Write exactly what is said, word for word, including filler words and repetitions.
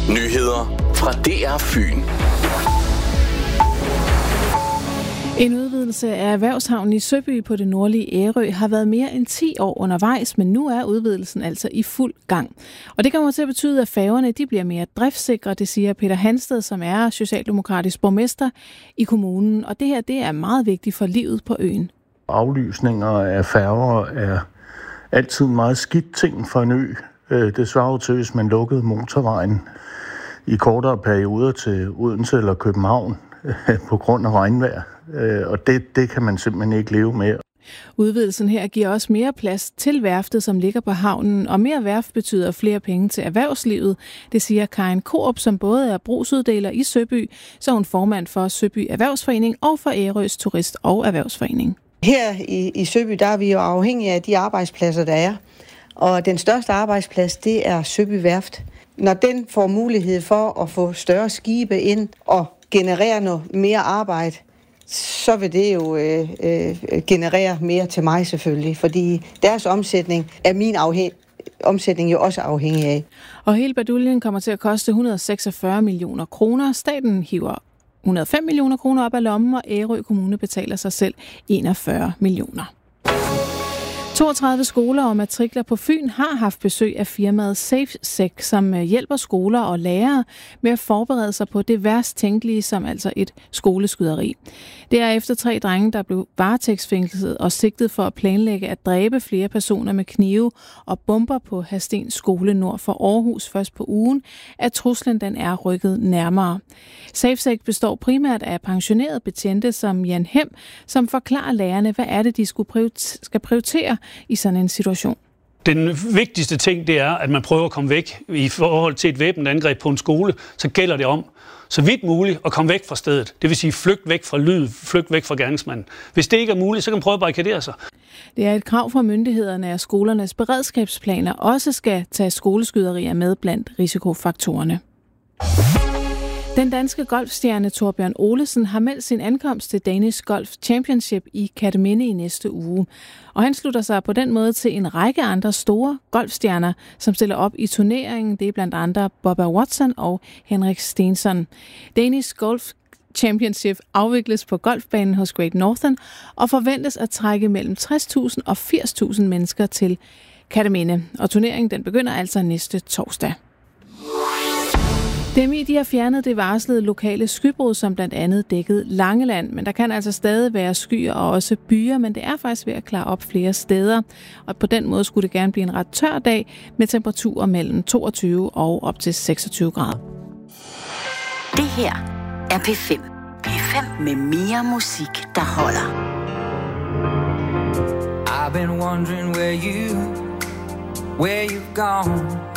Nyheder fra D R Fyn. En udvidelse af erhvervshavnen i Søby på det nordlige Ærø har været mere end ti år undervejs, men nu er udvidelsen altså i fuld gang. Og det kommer til at betyde, at færgerne de bliver mere driftssikre, det siger Peter Hansted, som er socialdemokratisk borgmester i kommunen. Og det her det er meget vigtigt for livet på øen. Aflysninger af færger er altid en meget skidt ting for en ø. Det svarer til, hvis man lukkede motorvejen i kortere perioder til Odense eller København på grund af regnvejr. Og det, det kan man simpelthen ikke leve med. Udvidelsen her giver også mere plads til værftet, som ligger på havnen, og mere værft betyder flere penge til erhvervslivet. Det siger Karin Korup, som både er brugsuddeler i Søby, så hun formand for Søby Erhvervsforening og for Ærøs Turist- og Erhvervsforening. Her i, i Søby, der er vi jo afhængige af de arbejdspladser, der er. Og den største arbejdsplads, det er Søby Værft. Når den får mulighed for at få større skibe ind og generere noget mere arbejde, så vil det jo øh, øh, generere mere til mig selvfølgelig, fordi deres omsætning er min afhæng- omsætning jo også afhængig af. Og hele baduljen kommer til at koste et hundrede og seksogfyrre millioner kroner. Staten hiver et hundrede og fem millioner kroner op af lommen, og Ærø Kommune betaler sig selv enogfyrre millioner. toogtredive skoler og matrikler på Fyn har haft besøg af firmaet SafeSec, som hjælper skoler og lærere med at forberede sig på det værst tænkelige, som altså et skoleskyderi. Det er efter tre drenge, der blev varetægtsfængslet og sigtet for at planlægge at dræbe flere personer med knive og bomber på Hadsten skole nord for Aarhus først på ugen, at truslen den er rykket nærmere. SafeSec består primært af pensionerede betjente som Jan Hem, som forklarer lærerne, hvad er det, de skulle skal prioritere i sådan en situation. Den vigtigste ting, det er, at man prøver at komme væk i forhold til et væbnet angreb på en skole. Så gælder det om, så vidt muligt, at komme væk fra stedet. Det vil sige, flygt væk fra lyd, flygt væk fra gerningsmanden. Hvis det ikke er muligt, så kan man prøve at barrikadere sig. Det er et krav fra myndighederne, at skolernes beredskabsplaner også skal tage skoleskyderier med blandt risikofaktorerne. Den danske golfstjerne Torbjørn Olesen har meldt sin ankomst til Danish Golf Championship i Kerteminde i næste uge. Og han slutter sig på den måde til en række andre store golfstjerner, som stiller op i turneringen. Det er blandt andre Bubba Watson og Henrik Stenson. Danish Golf Championship afvikles på golfbanen hos Great Northern og forventes at trække mellem tres tusind og firs tusind mennesker til Kerteminde. Og turneringen den begynder altså næste torsdag. D M I de har fjernet det varslede lokale skybrud, som blandt andet dækkede Langeland. Men der kan altså stadig være skyer og også byer, men det er faktisk ved at klare op flere steder. Og på den måde skulle det gerne blive en ret tør dag med temperaturer mellem toogtyve og op til seksogtyve grader. Det her er P fem. P fem med mere musik, der holder. I've been wondering where you, where you've gone.